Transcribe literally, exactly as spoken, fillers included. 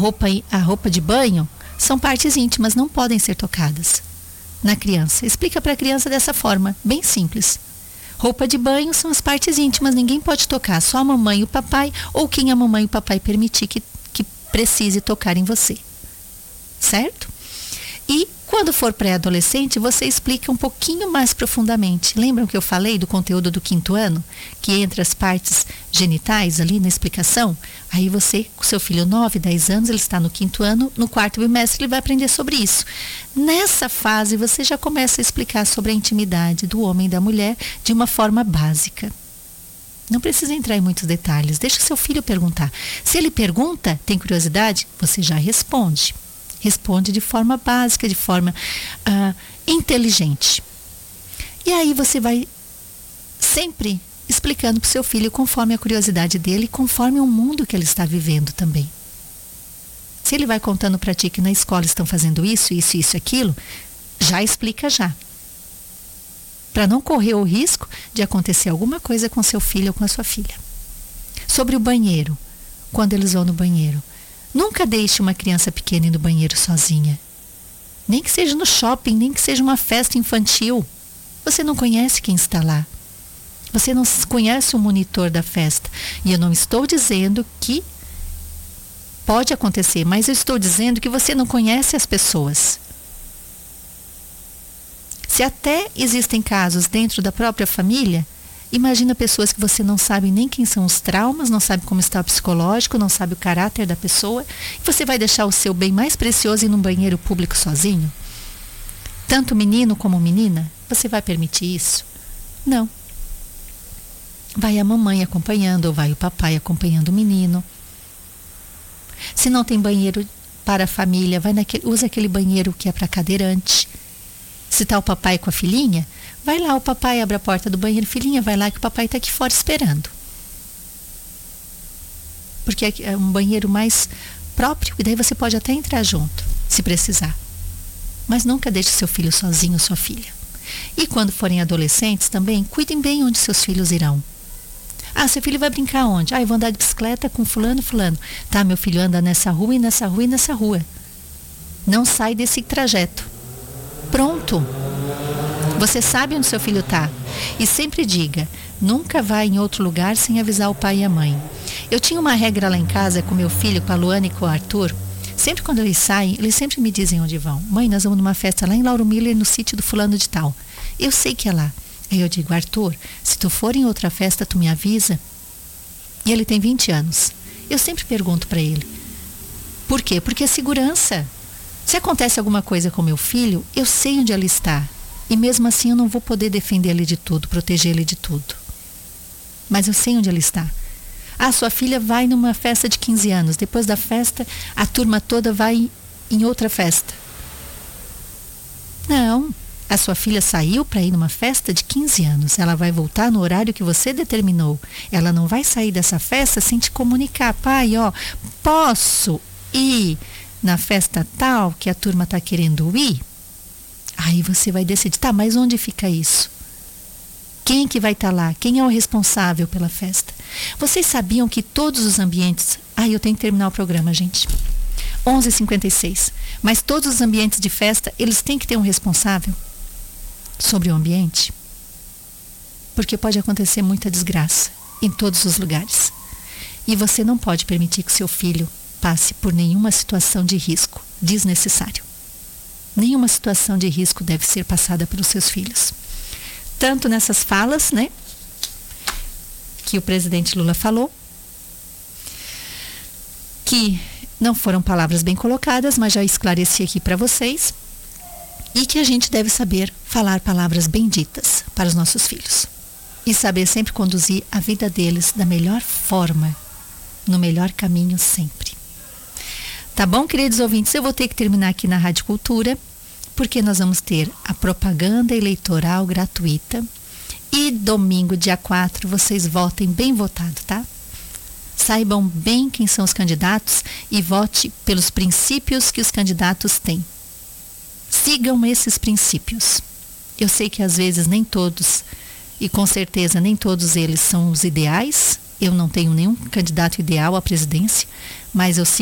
roupa, a roupa de banho são partes íntimas, não podem ser tocadas na criança. Explica para a criança dessa forma, bem simples. Roupa de banho são as partes íntimas, ninguém pode tocar, só a mamãe e o papai, ou quem a mamãe e o papai permitir que, que precise tocar em você. Certo? E quando for pré-adolescente, você explica um pouquinho mais profundamente. Lembram que eu falei do conteúdo do quinto ano? Que entre as partes genitais ali na explicação, aí você, com seu filho nove, dez anos, ele está no quinto ano, no quarto bimestre ele vai aprender sobre isso. Nessa fase você já começa a explicar sobre a intimidade do homem e da mulher de uma forma básica. Não precisa entrar em muitos detalhes, deixa seu filho perguntar. Se ele pergunta, tem curiosidade, você já responde. Responde de forma básica, de forma uh, inteligente. E aí você vai sempre explicando para o seu filho conforme a curiosidade dele, conforme o mundo que ele está vivendo também. Se ele vai contando para ti que na escola estão fazendo isso, isso, isso, aquilo, já explica já. Para não correr o risco de acontecer alguma coisa com seu filho ou com a sua filha. Sobre o banheiro, quando eles vão no banheiro. Nunca deixe uma criança pequena ir no banheiro sozinha. Nem que seja no shopping, nem que seja uma festa infantil. Você não conhece quem está lá. Você não conhece o monitor da festa. E eu não estou dizendo que pode acontecer, mas eu estou dizendo que você não conhece as pessoas. Se até existem casos dentro da própria família, imagina pessoas que você não sabe nem quem são os traumas, não sabe como está o psicológico, não sabe o caráter da pessoa. E você vai deixar o seu bem mais precioso ir num banheiro público sozinho? Tanto menino como menina? Você vai permitir isso? Não. Vai a mamãe acompanhando ou vai o papai acompanhando o menino. Se não tem banheiro para a família, vai naquele, usa aquele banheiro que é para cadeirante. Se está o papai com a filhinha, vai lá, o papai abre a porta do banheiro, filhinha, vai lá que o papai está aqui fora esperando. Porque é um banheiro mais próprio, e daí você pode até entrar junto, se precisar. Mas nunca deixe seu filho sozinho, sua filha. E quando forem adolescentes também, cuidem bem onde seus filhos irão. Ah, seu filho vai brincar onde? Ah, eu vou andar de bicicleta com fulano e fulano. Tá, meu filho anda nessa rua e nessa rua e nessa rua. Não sai desse trajeto. Pronto. Você sabe onde seu filho está. E sempre diga, nunca vá em outro lugar sem avisar o pai e a mãe. Eu tinha uma regra lá em casa com meu filho, com a Luana e com o Arthur. Sempre quando eles saem, eles sempre me dizem onde vão. Mãe, nós vamos numa festa lá em Lauro Miller, no sítio do fulano de tal. Eu sei que é lá. Aí eu digo, Arthur, se tu for em outra festa, tu me avisa. E ele tem vinte anos. Eu sempre pergunto para ele. Por quê? Porque é segurança. Se acontece alguma coisa com meu filho, eu sei onde ele está. E mesmo assim eu não vou poder defender ele de tudo, proteger ele de tudo. Mas eu sei onde ele está. Ah, sua filha vai numa festa de quinze anos. Depois da festa, a turma toda vai em outra festa. Não. A sua filha saiu para ir numa festa de quinze anos. Ela vai voltar no horário que você determinou. Ela não vai sair dessa festa sem te comunicar. Pai, ó, posso ir na festa tal que a turma está querendo ir? Aí você vai decidir, tá, mas onde fica isso? Quem que vai estar tá lá? Quem é o responsável pela festa? Vocês sabiam que todos os ambientes... Ah, eu tenho que terminar o programa, gente. onze e cinquenta e seis. Mas todos os ambientes de festa, eles têm que ter um responsável sobre o ambiente? Porque pode acontecer muita desgraça em todos os lugares. E você não pode permitir que seu filho passe por nenhuma situação de risco desnecessário. Nenhuma situação de risco deve ser passada pelos seus filhos. Tanto nessas falas, né, que o presidente Lula falou, que não foram palavras bem colocadas, mas já esclareci aqui para vocês, e que a gente deve saber falar palavras benditas para os nossos filhos. E saber sempre conduzir a vida deles da melhor forma, no melhor caminho sempre. Tá bom, queridos ouvintes? Eu vou ter que terminar aqui na Rádio Cultura, porque nós vamos ter a propaganda eleitoral gratuita. E domingo, dia quatro, vocês votem bem votado, tá? Saibam bem quem são os candidatos e vote pelos princípios que os candidatos têm. Sigam esses princípios. Eu sei que às vezes nem todos, e com certeza nem todos eles são os ideais. Eu não tenho nenhum candidato ideal à presidência, mas eu sigo